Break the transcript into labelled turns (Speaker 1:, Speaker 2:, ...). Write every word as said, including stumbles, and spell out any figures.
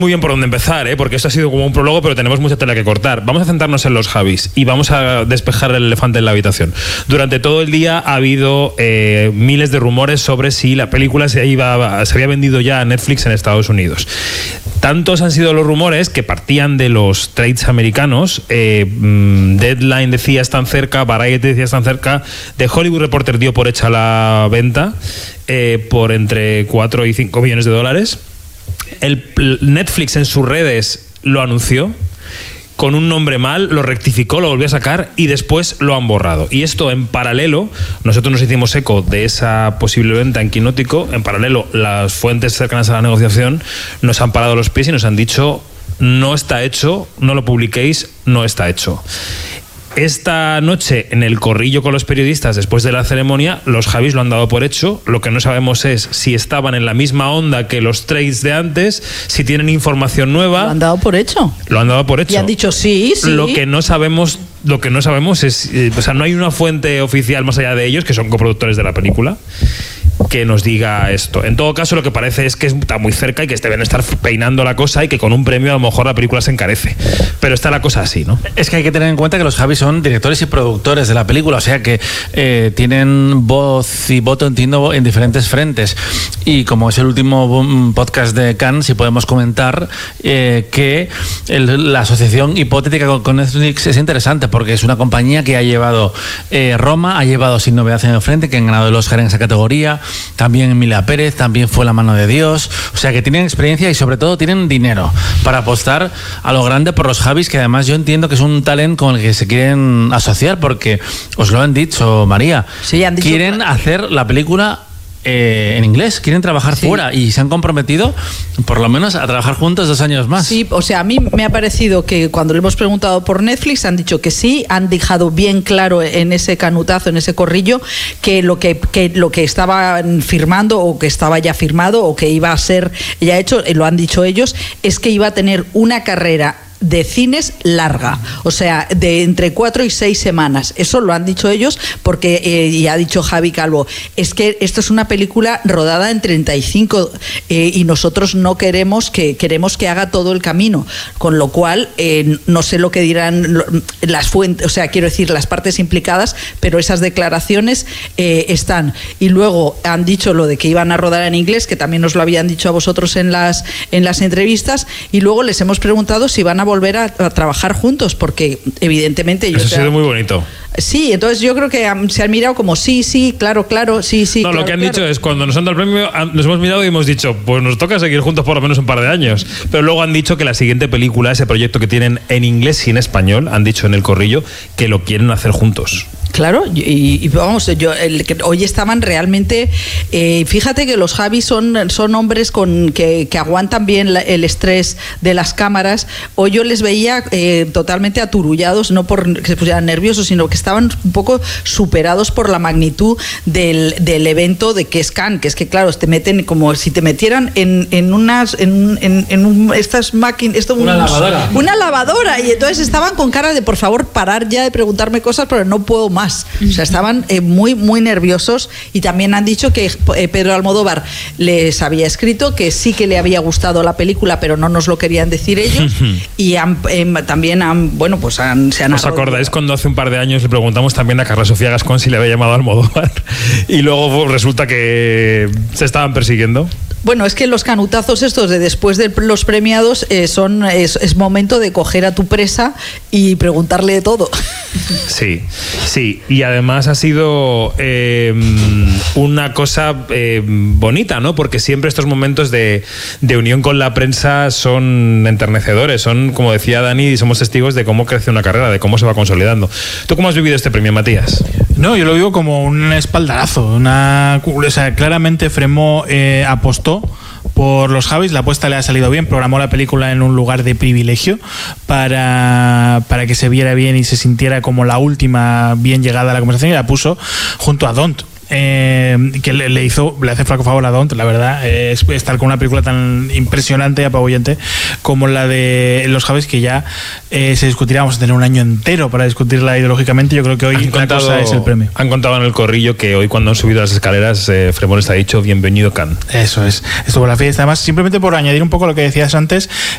Speaker 1: Muy bien por dónde empezar, ¿eh? Porque esto ha sido como un prólogo, pero tenemos mucha tela que cortar. Vamos a centrarnos en los Javis y vamos a despejar el elefante en la habitación. Durante todo el día ha habido eh, miles de rumores sobre si la película se, iba, se había vendido ya a Netflix en Estados Unidos. Tantos han sido los rumores que partían de los trades americanos. eh, Deadline decía están cerca, Variety decía están cerca, The Hollywood Reporter dio por hecha la venta eh, por entre cuatro y cinco millones de dólares. El Netflix en sus redes lo anunció con un nombre mal, lo rectificó, lo volvió a sacar y después lo han borrado. Y esto en paralelo, nosotros nos hicimos eco de esa posible venta en Quinótico. En paralelo, las fuentes cercanas a la negociación nos han parado los pies y nos han dicho no está hecho, no lo publiquéis, no está hecho. Esta noche, en el corrillo con los periodistas, después de la ceremonia, los Javis lo han dado por hecho. Lo que no sabemos es si estaban en la misma onda que los trades de antes, si tienen información nueva.
Speaker 2: Lo han dado por hecho.
Speaker 1: Lo han dado por hecho.
Speaker 2: Y han dicho sí, sí.
Speaker 1: Lo que no sabemos, lo que no sabemos es, eh, o sea, no hay una fuente oficial más allá de ellos, que son coproductores de la película, que nos diga esto. En todo caso, lo que parece es que está muy cerca y que deben estar peinando la cosa y que con un premio a lo mejor la película se encarece. Pero está la cosa así, ¿no?
Speaker 3: Es que hay que tener en cuenta que los Javis son directores y productores de la película, o sea que eh, tienen voz y voto, entiendo, en diferentes frentes. Y como es el último podcast de Cannes, si podemos comentar eh, que el, la asociación hipotética con, con Netflix es interesante porque es una compañía que ha llevado eh, Roma, ha llevado Sin Novedad en el Frente, que han ganado el Oscar en esa categoría. También Emilia Pérez, también fue La Mano de Dios. O sea que tienen experiencia y sobre todo tienen dinero para apostar a lo grande por los Javis, que además yo entiendo que es un talent con el que se quieren asociar, porque os lo han dicho, María.
Speaker 2: Sí, han dicho,
Speaker 3: quieren hacer la película Eh, en inglés, quieren trabajar sí. fuera y se han comprometido por lo menos a trabajar juntos dos años más.
Speaker 2: Sí, o sea, a mí me ha parecido que cuando le hemos preguntado por Netflix han dicho que sí, han dejado bien claro en ese canutazo, en ese corrillo, que lo que, que lo que estaban firmando o que estaba ya firmado o que iba a ser ya hecho, lo han dicho ellos, es que iba a tener una carrera de cines larga, o sea, de entre cuatro y seis semanas. Eso lo han dicho ellos porque, eh, y ha dicho Javi Calvo, es que esto es una película rodada en treinta y cinco eh, y nosotros no queremos que queremos que haga todo el camino, con lo cual eh, no sé lo que dirán las fuentes, o sea, quiero decir las partes implicadas, pero esas declaraciones eh, están. Y luego han dicho lo de que iban a rodar en inglés, que también nos lo habían dicho a vosotros en las en las entrevistas, y luego les hemos preguntado si van a volver a, a trabajar juntos, porque evidentemente
Speaker 1: eso ha sido muy bonito.
Speaker 2: Sí, entonces yo creo que han, se han mirado como sí, sí, claro, claro, sí, sí.
Speaker 1: No,
Speaker 2: claro,
Speaker 1: lo que han
Speaker 2: claro.
Speaker 1: dicho es cuando nos han dado el premio, nos hemos mirado y hemos dicho, pues nos toca seguir juntos por lo menos un par de años. Pero luego han dicho que la siguiente película, ese proyecto que tienen en inglés y en español, han dicho en el corrillo que lo quieren hacer juntos.
Speaker 2: Claro, y, y vamos, yo el, que hoy estaban realmente, eh, fíjate que los Javis son, son hombres con que, que aguantan bien la, el estrés de las cámaras. Hoy yo les veía eh, totalmente aturullados, no por que se pusieran nerviosos, sino que estaban un poco superados por la magnitud del, del evento de que es Cannes, que es que claro, te meten como si te metieran en, en unas, en, en, en un, estas máquinas, esto,
Speaker 3: una
Speaker 2: unos,
Speaker 3: lavadora.
Speaker 2: Una lavadora, y entonces estaban con cara de por favor parar ya de preguntarme cosas, pero no puedo más. Más. O sea, estaban eh, muy, muy nerviosos, y también han dicho que eh, Pedro Almodóvar les había escrito que sí que le había gustado la película, pero no nos lo querían decir ellos, y han, eh, también han, bueno, pues han, se han...
Speaker 1: ¿Os acordáis cuando hace un par de años le preguntamos también a Carla Sofía Gascón si le había llamado Almodóvar? Y luego pues, resulta que se estaban persiguiendo.
Speaker 2: Bueno, es que los canutazos estos de después de los premiados eh, son es, es momento de coger a tu presa y preguntarle de todo.
Speaker 1: Sí, sí, y además ha sido eh, una cosa eh, bonita, ¿no? Porque siempre estos momentos de, de unión con la prensa son enternecedores, son, como decía Dani, somos testigos de cómo crece una carrera, de cómo se va consolidando. ¿Tú cómo has vivido este premio, Matías?
Speaker 4: No, yo lo vivo como un espaldarazo, una, o sea, claramente Fremont eh, apostó por los Javis, la apuesta le ha salido bien, programó la película en un lugar de privilegio para, para que se viera bien y se sintiera como la última bien llegada a la conversación, y la puso junto a Don't. Eh, que le, le hizo, le hace flaco favor a Don't, la verdad, eh, es estar con una película tan impresionante y apabullante como la de Los Javis, que ya eh, se discutirá, vamos a tener un año entero para discutirla ideológicamente. Yo creo que hoy
Speaker 1: han
Speaker 4: la
Speaker 1: contado,
Speaker 4: cosa es el premio.
Speaker 1: Han contado en el corrillo que hoy cuando han subido las escaleras eh, Fremont les ha dicho bienvenido Cannes.
Speaker 4: Eso es, estuvo la fiesta. Además, simplemente por añadir un poco lo que decías antes,